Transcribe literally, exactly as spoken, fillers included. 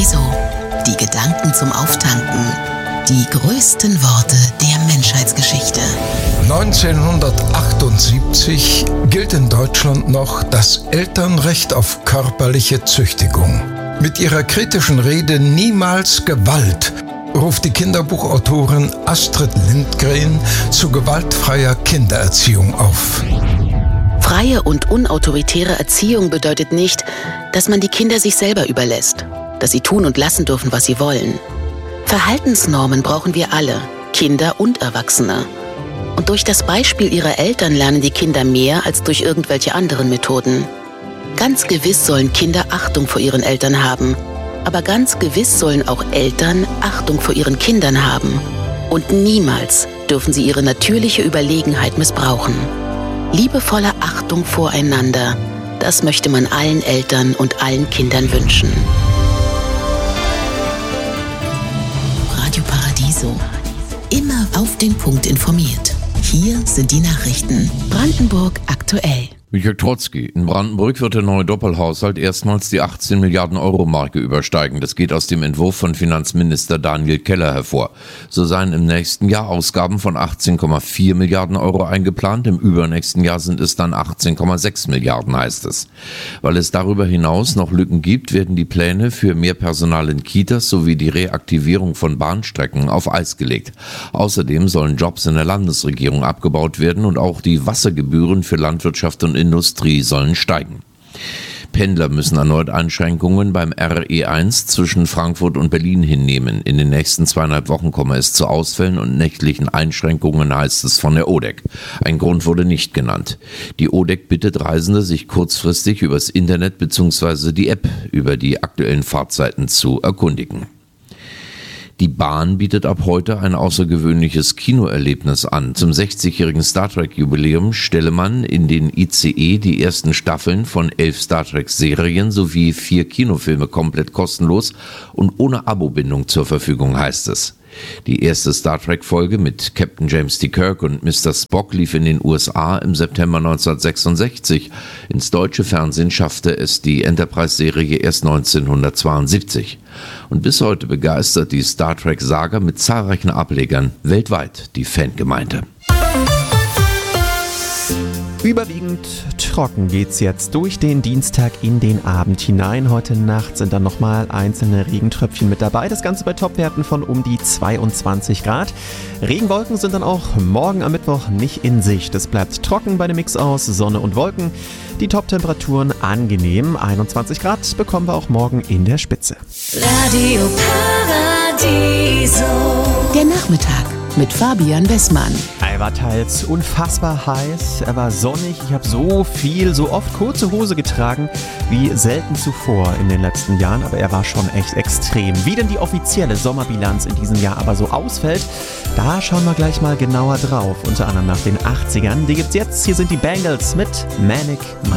Paradiso. Die Gedanken zum Auftanken. Die größten Worte der Menschheitsgeschichte. neunzehnhundertachtundsiebzig gilt in Deutschland noch das Elternrecht auf körperliche Züchtigung. Mit ihrer kritischen Rede "Niemals Gewalt" ruft die Kinderbuchautorin Astrid Lindgren zu gewaltfreier Kindererziehung auf. Freie und unautoritäre Erziehung bedeutet nicht, dass man die Kinder sich selber überlässt, dass sie tun und lassen dürfen, was sie wollen. Verhaltensnormen brauchen wir alle, Kinder und Erwachsene. Und durch das Beispiel ihrer Eltern lernen die Kinder mehr als durch irgendwelche anderen Methoden. Ganz gewiss sollen Kinder Achtung vor ihren Eltern haben, aber ganz gewiss sollen auch Eltern Achtung vor ihren Kindern haben. Und niemals dürfen sie ihre natürliche Überlegenheit missbrauchen. Liebevolle Achtung voreinander, das möchte man allen Eltern und allen Kindern wünschen. Radio Paradiso. Immer auf den Punkt informiert. Hier sind die Nachrichten. Brandenburg aktuell. Michael Trotzki. In Brandenburg wird der neue Doppelhaushalt erstmals die achtzehn Milliarden Euro Marke übersteigen. Das geht aus dem Entwurf von Finanzminister Daniel Keller hervor. So seien im nächsten Jahr Ausgaben von achtzehn Komma vier Milliarden Euro eingeplant. Im übernächsten Jahr sind es dann achtzehn Komma sechs Milliarden, heißt es. Weil es darüber hinaus noch Lücken gibt, werden die Pläne für mehr Personal in Kitas sowie die Reaktivierung von Bahnstrecken auf Eis gelegt. Außerdem sollen Jobs in der Landesregierung abgebaut werden und auch die Wassergebühren für Landwirtschaft und Industrie sollen steigen. Pendler müssen erneut Einschränkungen beim R E eins zwischen Frankfurt und Berlin hinnehmen. In den nächsten zweieinhalb Wochen komme es zu Ausfällen und nächtlichen Einschränkungen, heißt es von der O D E C. Ein Grund wurde nicht genannt. Die O D E C bittet Reisende, sich kurzfristig übers Internet bzw. die App über die aktuellen Fahrzeiten zu erkundigen. Die Bahn bietet ab heute ein außergewöhnliches Kinoerlebnis an. Zum sechzigjährigen Star Trek-Jubiläum stelle man in den I C E die ersten Staffeln von elf Star Trek-Serien sowie vier Kinofilme komplett kostenlos und ohne Abobindung zur Verfügung, heißt es. Die erste Star Trek-Folge mit Captain James T. Kirk und Mister Spock lief in den U S A im September neunzehnhundertsechsundsechzig. Ins deutsche Fernsehen schaffte es die Enterprise-Serie erst neunzehnhundertzweiundsiebzig. Und bis heute begeistert die Star Trek-Saga mit zahlreichen Ablegern weltweit die Fangemeinde. Überwiegend trocken geht's jetzt durch den Dienstag in den Abend hinein. Heute Nacht sind dann nochmal einzelne Regentröpfchen mit dabei. Das Ganze bei Topwerten von um die zweiundzwanzig Grad. Regenwolken sind dann auch morgen am Mittwoch nicht in Sicht. Es bleibt trocken bei dem Mix aus Sonne und Wolken. Die Toptemperaturen angenehm. einundzwanzig Grad bekommen wir auch morgen in der Spitze. Radio Paradiso. Der Nachmittag mit Fabian Bessmann. Er war teils unfassbar heiß, er war sonnig, ich habe so viel, so oft kurze Hose getragen wie selten zuvor in den letzten Jahren, aber er war schon echt extrem. Wie denn die offizielle Sommerbilanz in diesem Jahr aber so ausfällt, da schauen wir gleich mal genauer drauf, unter anderem nach den achtzigern. Die gibt's jetzt, hier sind die Bangles mit Manic Monday.